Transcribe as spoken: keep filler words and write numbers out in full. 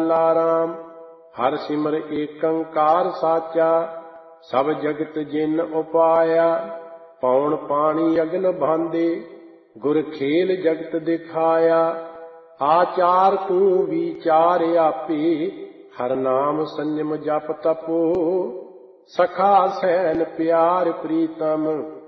निराला राम। हर सिमर एकंकार साचा, सब जगत जिन उपाया। पौन पानी अगन भांदे, गुर खेल जगत दिखाया। आचार तू विचार आपे, हर नाम संयम जप तपो। सखा सैन प्यार प्रीतम,